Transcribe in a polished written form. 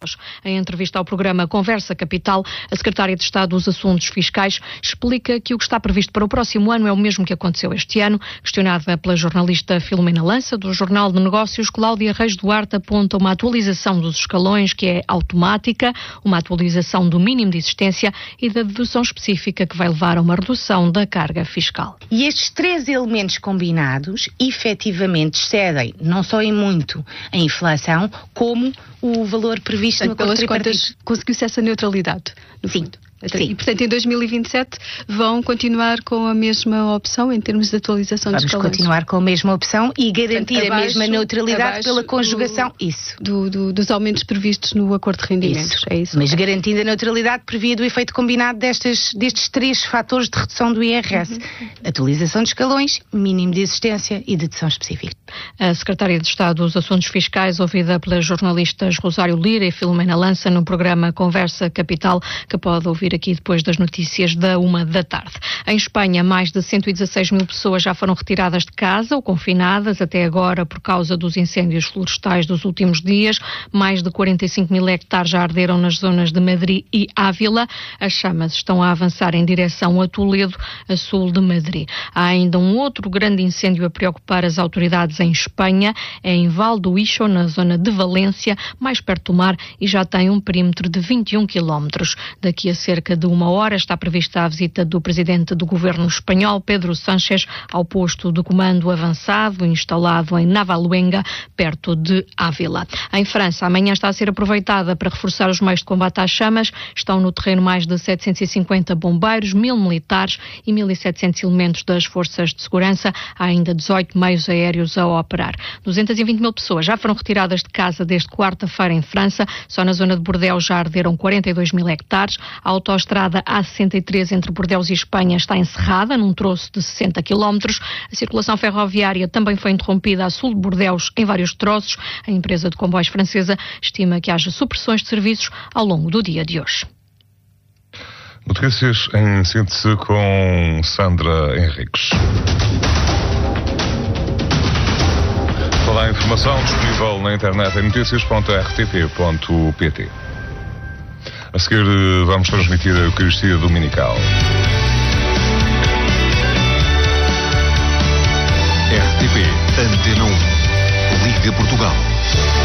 novas. Em entrevista ao programa Conversa Capital, a secretária de Estado dos Assuntos Fiscais explica que o que está previsto para o próximo ano é o mesmo que aconteceu este ano. Questionada pela jornalista Filomena Lança, do Jornal de Negócios, Cláudia Reis Duarte aponta uma atualização dos escalões que é automática, uma atualização do mínimo de existência e da dedução específica que vai levar a uma redução da carga fiscal. E estes três elementos combinados, efetivamente, excedem não só em muito a inflação, como o valor previsto no acordo tripartite. Conseguiu-se essa neutralidade, no Sim. fundo. Sim. E, portanto, em 2027 vão continuar com a mesma opção em termos de atualização dos escalões? Vamos continuar com a mesma opção e garantir, portanto, a mesma neutralidade pela conjugação. Dos aumentos previstos no acordo de rendimentos. Isso. É isso. Mas garantindo a neutralidade previa do efeito combinado destes três fatores de redução do IRS. Atualização de escalões, mínimo de existência e dedução específica. A secretária de Estado dos Assuntos Fiscais, ouvida pelas jornalistas Rosário Lira e Filomena Lança no programa Conversa Capital, que pode ouvir aqui depois das notícias da 13h. Em Espanha, mais de 116 mil pessoas já foram retiradas de casa ou confinadas até agora por causa dos incêndios florestais dos últimos dias. Mais de 45 mil hectares já arderam nas zonas de Madrid e Ávila. As chamas estão a avançar em direção a Toledo, a sul de Madrid. Há ainda um outro grande incêndio a preocupar as autoridades em Espanha. É em Val do Ixo, na zona de Valência, mais perto do mar, e já tem um perímetro de 21 quilómetros. Daqui a cerca de uma hora está prevista a visita do presidente do governo espanhol, Pedro Sánchez, ao posto de comando avançado instalado em Navaluenga, perto de Ávila. Em França, amanhã está a ser aproveitada para reforçar os meios de combate às chamas. Estão no terreno mais de 750 bombeiros, 1000 militares e 1700 elementos das forças de segurança. Há ainda 18 meios aéreos a operar. 220 mil pessoas já foram retiradas de casa desde quarta-feira em França. Só na zona de Bordeaux já arderam 42 mil hectares. A autoestrada A63 entre Bordeaux e Espanha está encerrada num troço de 60 km. A circulação ferroviária também foi interrompida a sul de Bordeaux em vários troços. A empresa de comboios francesa estima que haja supressões de serviços ao longo do dia de hoje. Notícias em síntese com Sandra Henriques. Toda a informação disponível na internet em noticias.rtp.pt. A seguir vamos transmitir a Eucaristia Dominical. RTP Antena 1, Liga Portugal.